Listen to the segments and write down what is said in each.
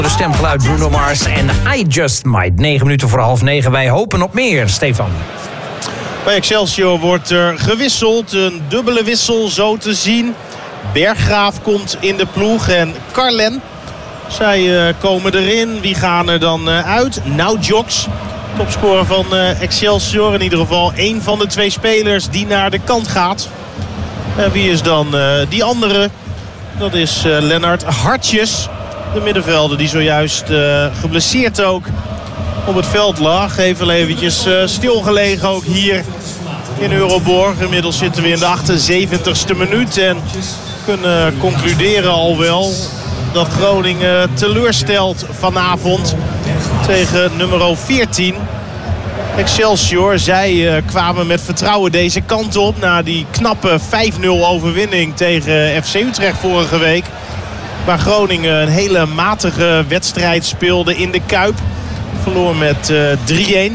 De stemgeluid Bruno Mars en I Just Might. 9 minuten voor 8:30. Wij hopen op meer, Stefan. Bij Excelsior wordt er gewisseld. Een dubbele wissel zo te zien. Berggraaf komt in de ploeg en Carlen. Zij komen erin. Wie gaan er dan uit? Naudjoks, topscorer van Excelsior. In ieder geval één van de twee spelers die naar de kant gaat. En wie is dan die andere? Dat is Lennart Hartjes. De middenvelder die zojuist geblesseerd ook op het veld lag. Even eventjes stilgelegen ook hier in Euroborg. Inmiddels zitten we in de 78ste minuut. En kunnen concluderen al wel dat Groningen teleurstelt vanavond tegen nummer 14. Excelsior, zij kwamen met vertrouwen deze kant op na die knappe 5-0 overwinning tegen FC Utrecht vorige week. Waar Groningen een hele matige wedstrijd speelde in de Kuip. Verloor met 3-1.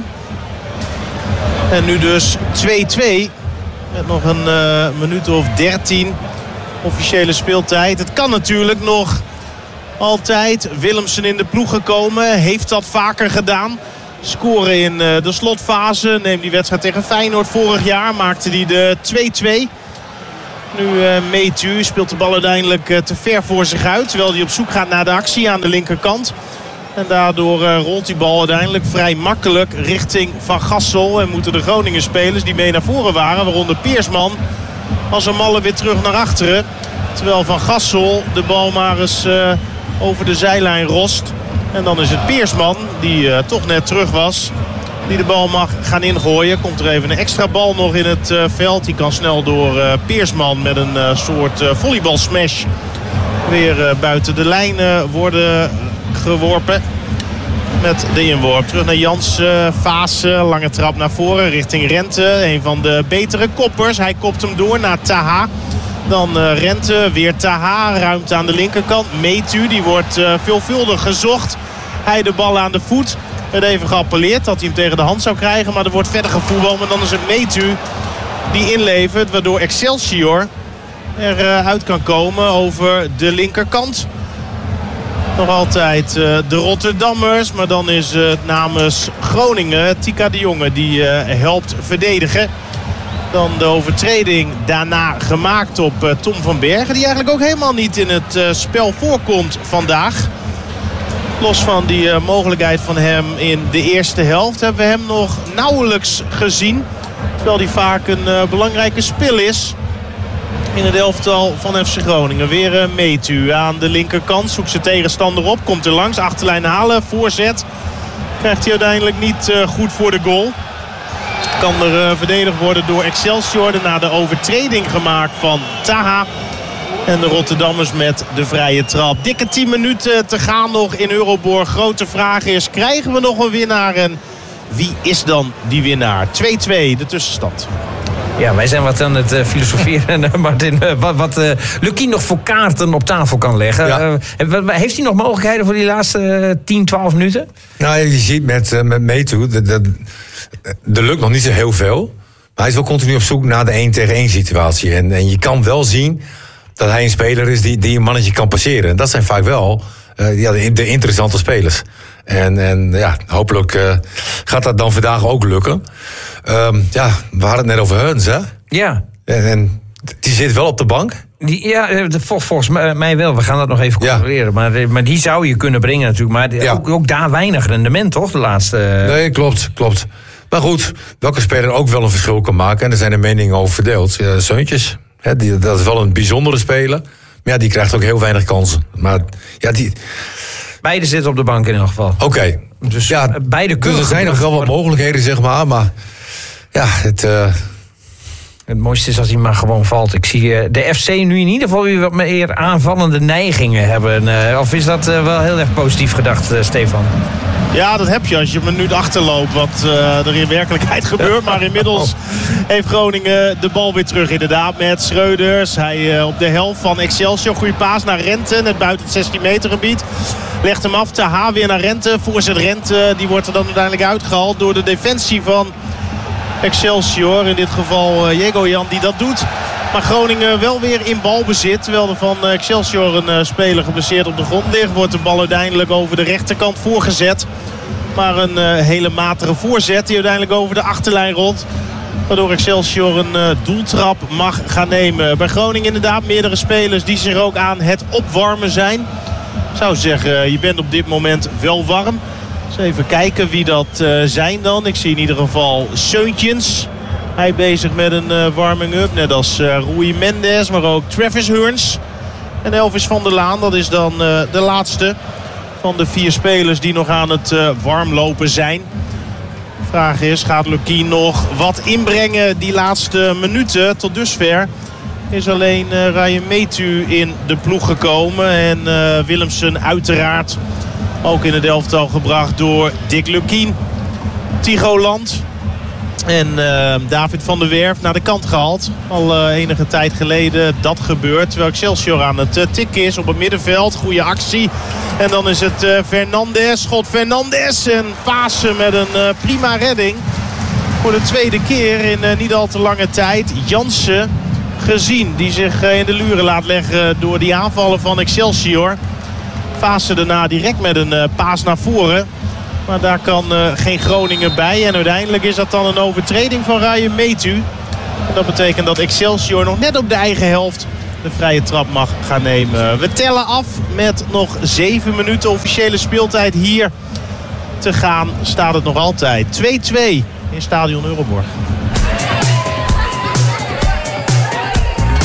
En nu dus 2-2. Met nog een minuut of 13 officiële speeltijd. Het kan natuurlijk nog altijd. Willemsen in de ploeg gekomen. Heeft dat vaker gedaan. Scoren in de slotfase. Neem die wedstrijd tegen Feyenoord vorig jaar. Maakte die de 2-2. Nu Metu speelt de bal uiteindelijk te ver voor zich uit. Terwijl hij op zoek gaat naar de actie aan de linkerkant. En daardoor rolt die bal uiteindelijk vrij makkelijk richting Van Gassel. En moeten de Groningen spelers die mee naar voren waren, waaronder Peersman, als een malle weer terug naar achteren. Terwijl Van Gassel de bal maar eens over de zijlijn rost. En dan is het Peersman, die toch net terug was, die de bal mag gaan ingooien. Komt er even een extra bal nog in het veld. Die kan snel door Peersman met een soort volleybalsmash weer buiten de lijn worden geworpen. Met de inworp. Terug naar Jans Fase. Lange trap naar voren richting Rente. Een van de betere koppers. Hij kopt hem door naar Taha. Dan Rente, weer Taha. Ruimte aan de linkerkant. Metu, die wordt veelvuldig gezocht. Hij de bal aan de voet. Het even geappelleerd dat hij hem tegen de hand zou krijgen. Maar er wordt verder gevoetbald. Maar dan is het Metu die inlevert. Waardoor Excelsior eruit kan komen over de linkerkant. Nog altijd de Rotterdammers. Maar dan is het namens Groningen Tika de Jonge die helpt verdedigen. Dan de overtreding daarna gemaakt op Tom van Bergen. Die eigenlijk ook helemaal niet in het spel voorkomt vandaag. Los van die mogelijkheid van hem in de eerste helft hebben we hem nog nauwelijks gezien. Terwijl hij vaak een belangrijke spil is in het elftal van FC Groningen. Weer Metu aan de linkerkant. Zoekt zijn tegenstander op. Komt er langs. Achterlijn halen. Voorzet. Krijgt hij uiteindelijk niet goed voor de goal. Kan er verdedigd worden door Excelsior. Daarna de overtreding gemaakt van Taha. En de Rotterdammers met de vrije trap. Dikke 10 minuten te gaan nog in Euroborg. Grote vraag is, krijgen we nog een winnaar? En wie is dan die winnaar? 2-2 de tussenstand. Ja, wij zijn wat aan het filosoferen. Martin, wat Lucky nog voor kaarten op tafel kan leggen. Ja. Heeft hij nog mogelijkheden voor die laatste 10, 12 minuten? Nou, je ziet met Metu, er lukt nog niet zo heel veel. Maar hij is wel continu op zoek naar de 1-tegen-1 situatie. En je kan wel zien dat hij een speler is die een mannetje kan passeren. En dat zijn vaak wel de interessante spelers. En ja, hopelijk gaat dat dan vandaag ook lukken. We hadden het net over Heuns, hè? Ja. En die zit wel op de bank? Volgens mij wel. We gaan dat nog even controleren. Ja. Maar die zou je kunnen brengen natuurlijk. Maar ook daar weinig rendement, toch? De laatste... Nee, klopt. Maar goed, welke speler ook wel een verschil kan maken. En er zijn de meningen over verdeeld. Seuntjes, dat is wel een bijzondere speler. Maar ja, die krijgt ook heel weinig kansen. Maar ja, beide zitten op de bank in elk geval. Oké. Dus beide kunnen. Dus er zijn nog wel wat mogelijkheden, zeg maar. Maar ja, het mooiste is als hij maar gewoon valt. Ik zie de FC nu in ieder geval weer wat meer aanvallende neigingen hebben. Of is dat wel heel erg positief gedacht, Stefan? Ja, dat heb je als je een minuut achterloopt wat er in werkelijkheid gebeurt. Maar inmiddels heeft Groningen de bal weer terug inderdaad met Schreuders. Hij op de helft van Excelsior. Goeie paas naar Rente, net buiten het 16 meter gebied. Legt hem af, Taha weer naar Rente. Voorzet Rente, die wordt er dan uiteindelijk uitgehaald door de defensie van Excelsior. In dit geval Jegojan die dat doet. Maar Groningen wel weer in balbezit. Terwijl er van Excelsior een speler geblesseerd op de grond ligt. Wordt de bal uiteindelijk over de rechterkant voorgezet. Maar een hele matige voorzet die uiteindelijk over de achterlijn rolt. Waardoor Excelsior een doeltrap mag gaan nemen. Bij Groningen inderdaad meerdere spelers die zich ook aan het opwarmen zijn. Ik zou zeggen, je bent op dit moment wel warm. Dus even kijken wie dat zijn dan. Ik zie in ieder geval Seuntjens. Hij bezig met een warming-up. Net als Rui Mendes, maar ook Travis Hearns. En Elvis van der Laan, dat is dan de laatste van de 4 spelers die nog aan het warmlopen zijn. De vraag is, gaat Lukien nog wat inbrengen die laatste minuten? Tot dusver is alleen Ryan Metu in de ploeg gekomen. En Willemsen uiteraard ook in het elftal gebracht door Dick Lukien. Tycho Land en David van der Werf naar de kant gehaald. Al enige tijd geleden dat gebeurt. Terwijl Excelsior aan het tikken is op het middenveld. Goede actie. En dan is het Fernandes. Schot Fernandes. En Vaassen met een prima redding. Voor de tweede keer in niet al te lange tijd. Jansen gezien. Die zich in de luren laat leggen door die aanvallen van Excelsior. Vaassen daarna direct met een paas naar voren. Maar daar kan geen Groningen bij. En uiteindelijk is dat dan een overtreding van Ryan Metu. En dat betekent dat Excelsior nog net op de eigen helft de vrije trap mag gaan nemen. We tellen af met nog 7 minuten officiële speeltijd hier te gaan. Staat het nog altijd 2-2 in Stadion Euroborg.